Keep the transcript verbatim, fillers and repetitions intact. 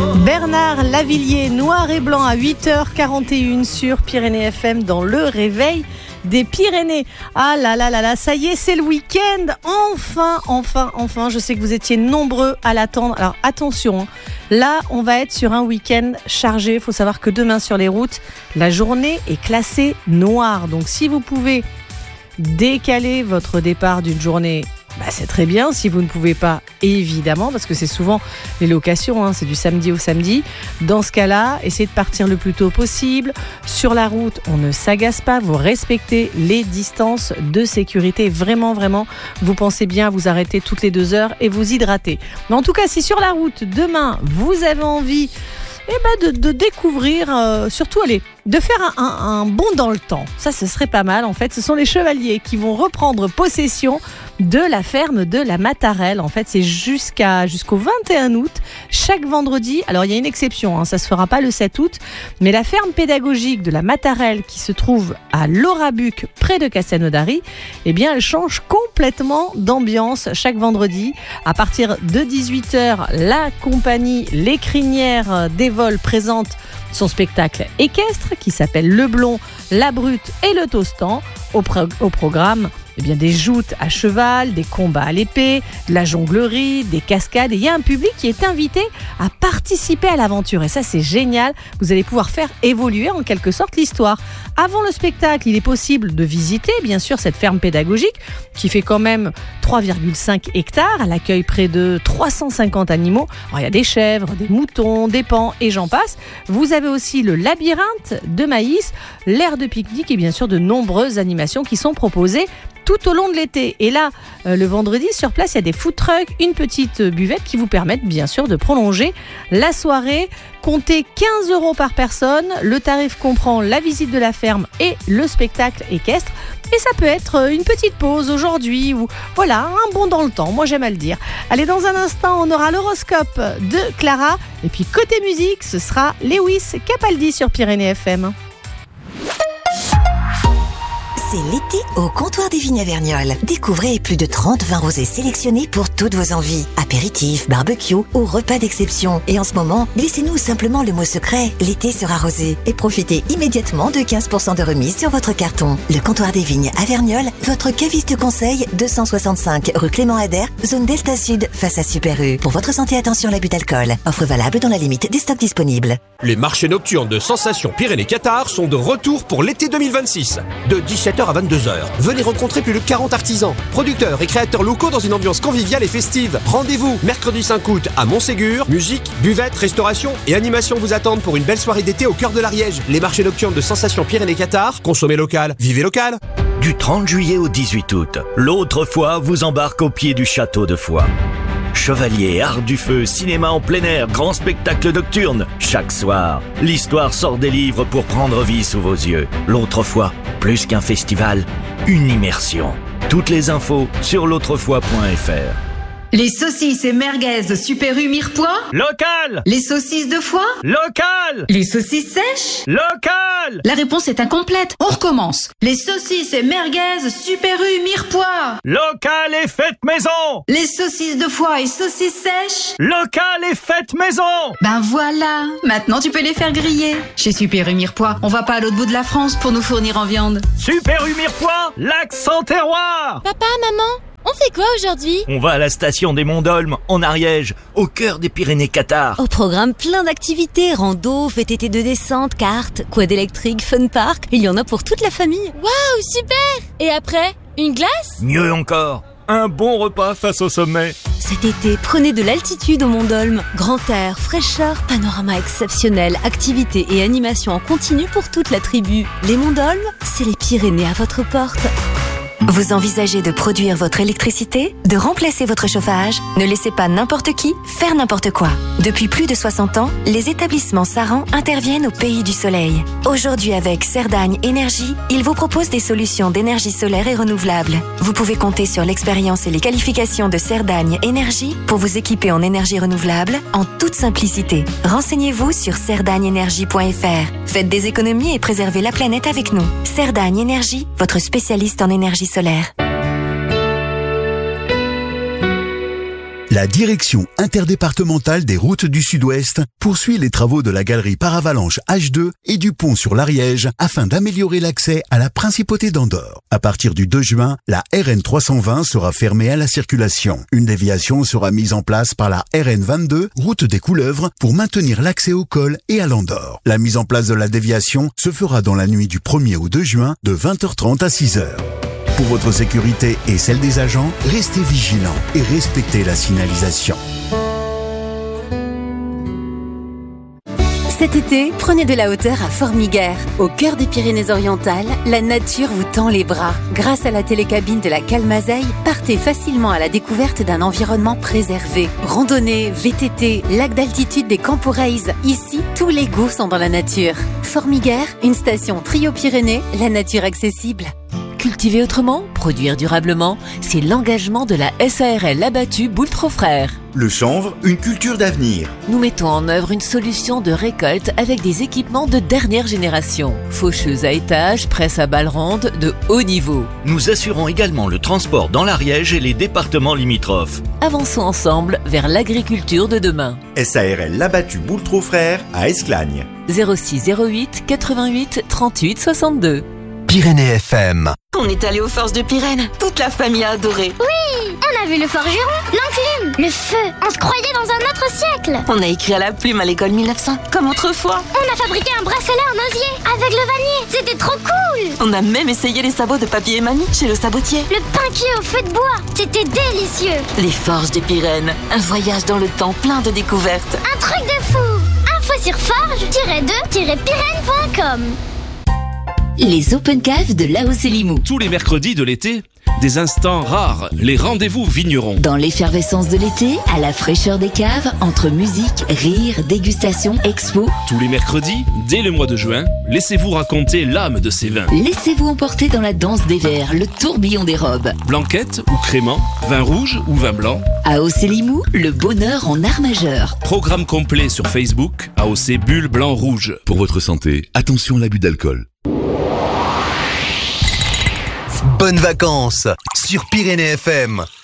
Bernard Lavilliers, Noir et Blanc à huit heures quarante et une sur Pyrénées F M dans le réveil des Pyrénées. Ah là là là là, ça y est, c'est le week-end. Enfin, enfin, enfin, je sais que vous étiez nombreux à l'attendre. Alors attention, là, on va être sur un week-end chargé. Il faut savoir que demain sur les routes, la journée est classée noire. Donc si vous pouvez décaler votre départ d'une journée, bah c'est très bien. Si vous ne pouvez pas, évidemment, parce que c'est souvent les locations, hein, c'est du samedi au samedi. Dans ce cas-là, essayez de partir le plus tôt possible. Sur la route, on ne s'agace pas, vous respectez les distances de sécurité. Vraiment, vraiment, vous pensez bien vous arrêter toutes les deux heures et vous hydrater. Mais en tout cas, si sur la route, demain, vous avez envie eh ben de, de découvrir, euh, surtout allez, de faire un, un, un bond dans le temps. Ça, ce serait pas mal. En fait, ce sont les chevaliers qui vont reprendre possession de la ferme de la Matarelle. En fait, c'est jusqu'à, jusqu'au vingt et un août, chaque vendredi. Alors, il y a une exception, hein, ça se fera pas le sept août, mais la ferme pédagogique de la Matarelle, qui se trouve à Laurabuc, près de Castelnaudary, eh bien, elle change complètement d'ambiance chaque vendredi. À partir de dix-huit heures, la compagnie Les Crinières des Vols présente son spectacle équestre qui s'appelle Le Blond, la Brute et le Tostan. Au, pro- au programme, eh bien, des joutes à cheval, des combats à l'épée, de la jonglerie, des cascades. Et il y a un public qui est invité à participer à l'aventure. Et ça, c'est génial. Vous allez pouvoir faire évoluer en quelque sorte l'histoire. Avant le spectacle, il est possible de visiter, bien sûr, cette ferme pédagogique qui fait quand même trois virgule cinq hectares. Elle accueille près de trois cent cinquante animaux. Alors, il y a des chèvres, des moutons, des paons et j'en passe. Vous avez aussi le labyrinthe de maïs, l'aire de pique-nique et bien sûr de nombreuses animations qui sont proposées tout au long de l'été. Et là, euh, le vendredi, sur place, il y a des food trucks, une petite buvette qui vous permettent bien sûr de prolonger la soirée. Comptez quinze euros par personne. Le tarif comprend la visite de la ferme et le spectacle équestre. Et ça peut être une petite pause aujourd'hui ou voilà, un bond dans le temps. Moi, j'aime à le dire. Allez, dans un instant, on aura l'horoscope de Clara. Et puis, côté musique, ce sera Lewis Capaldi sur Pyrénées F M. C'est l'été au comptoir des Vignes à Verniolle. Découvrez plus de trente vins rosés sélectionnés pour toutes vos envies. Apéritifs, barbecue ou repas d'exception. Et en ce moment, glissez-nous simplement le mot secret. L'été sera rosé. Et profitez immédiatement de quinze pour cent de remise sur votre carton. Le comptoir des Vignes à Verniolle, votre caviste conseil, deux cent soixante-cinq rue Clément Ader, zone Delta Sud, face à Super U. Pour votre santé, attention à l'abus d'alcool. Offre valable dans la limite des stocks disponibles. Les marchés nocturnes de Sensation Pyrénées-Qatar sont de retour pour l'été deux mille vingt-six. De dix-sept heures à vingt-deux heures. Venez rencontrer plus de quarante artisans, producteurs et créateurs locaux dans une ambiance conviviale et festive. Rendez-vous mercredi cinq août à Montségur. Musique, buvette, restauration et animation vous attendent pour une belle soirée d'été au cœur de l'Ariège. Les marchés nocturnes de Sensation Pyrénées-Qatar. Consommez local, vivez local. Du trente juillet au dix-huit août, l'autre fois vous embarque au pied du château de Foix. Chevalier, art du feu, cinéma en plein air, grand spectacle nocturne. Chaque soir, l'histoire sort des livres pour prendre vie sous vos yeux. L'autre fois, plus qu'un festival, une immersion. Toutes les infos sur l'autrefois point f r. Les saucisses et merguez Super U Mirepoix. Local. Les saucisses de foie. Local. Les saucisses sèches. Local. La réponse est incomplète. On recommence. Les saucisses et merguez Super U Mirepoix. Local et faites maison. Les saucisses de foie et saucisses sèches. Local et faites maison. Ben voilà. Maintenant tu peux les faire griller. Chez Super U Mirepoix, on va pas à l'autre bout de la France pour nous fournir en viande. Super U Mirepoix, l'accent terroir. Papa, maman, on fait quoi aujourd'hui ? On va à la station des Monts d'Olme, en Ariège, au cœur des Pyrénées-Qatar. Au programme plein d'activités, rando, V T T de descente, cartes, quad électrique, fun park. Il y en a pour toute la famille. Waouh, super ! Et après, une glace ? Mieux encore, un bon repas face au sommet. Cet été, prenez de l'altitude au Mont d'Olme. Grand air, fraîcheur, panorama exceptionnel, activités et animations en continu pour toute la tribu. Les Monts d'Olme, c'est les Pyrénées à votre porte. Vous envisagez de produire votre électricité, de remplacer votre chauffage? Ne laissez pas n'importe qui faire n'importe quoi. Depuis plus de soixante ans, les établissements Saran interviennent au pays du soleil. Aujourd'hui, avec Cerdagne Énergie, ils vous proposent des solutions d'énergie solaire et renouvelable. Vous pouvez compter sur l'expérience et les qualifications de Cerdagne Énergie pour vous équiper en énergie renouvelable en toute simplicité. Renseignez-vous sur cerdagne énergie point f r. Faites des économies et préservez la planète avec nous. Cerdagne Énergie, votre spécialiste en énergie solaire. La direction interdépartementale des routes du Sud-Ouest poursuit les travaux de la galerie Paravalanche H deux et du pont sur l'Ariège afin d'améliorer l'accès à la principauté d'Andorre. À partir du deux juin, la R N trois cent vingt sera fermée à la circulation. Une déviation sera mise en place par la R N vingt-deux, route des Couleuvres, pour maintenir l'accès au col et à l'Andorre. La mise en place de la déviation se fera dans la nuit du premier au deux juin de vingt heures trente à six heures. Pour votre sécurité et celle des agents, restez vigilants et respectez la signalisation. Cet été, prenez de la hauteur à Formiguères. Au cœur des Pyrénées-Orientales, la nature vous tend les bras. Grâce à la télécabine de la Calmazeille, partez facilement à la découverte d'un environnement préservé. Randonnée, V T T, lac d'altitude des Camporeis. Ici, tous les goûts sont dans la nature. Formiguères, une station Trio Pyrénées, la nature accessible. Cultiver autrement, produire durablement, c'est l'engagement de la S A R L Abattu Boultre-Frères. Le chanvre, une culture d'avenir. Nous mettons en œuvre une solution de récolte avec des équipements de dernière génération. Faucheuse à étage, presse à balles rondes, de haut niveau. Nous assurons également le transport dans l'Ariège et les départements limitrophes. Avançons ensemble vers l'agriculture de demain. S A R L L'Abattu Boultre-Frères à Esclagne. zéro six zéro huit quatre-vingt-huit trente-huit soixante-deux. Pyrénées F M. On est allé aux Forges de Pyrène. Toute la famille a adoré. Oui, on a vu le forgeron, l'enclume, le feu. On se croyait dans un autre siècle. On a écrit à la plume à l'école mille neuf cents, comme autrefois. On a fabriqué un bracelet en osier avec le vannier. C'était trop cool. On a même essayé les sabots de papier et mamie chez le sabotier. Le pain cuit au feu de bois. C'était délicieux. Les Forges de Pyrène. Un voyage dans le temps plein de découvertes. Un truc de fou. Info sur forge tiret deux tiret pyrène point com. Les Open Cave de Lao Selimou. Tous les mercredis de l'été, des instants rares, les rendez-vous vignerons. Dans l'effervescence de l'été, à la fraîcheur des caves, entre musique, rire, dégustation, expo. Tous les mercredis, dès le mois de juin, laissez-vous raconter l'âme de ces vins. Laissez-vous emporter dans la danse des verres, le tourbillon des robes. Blanquette ou crément, vin rouge ou vin blanc. A O C Limoux, le bonheur en art majeur. Programme complet sur Facebook, A O C Bulle Blanc Rouge. Pour votre santé, attention à l'abus d'alcool. Bonnes vacances sur Pyrénées F M.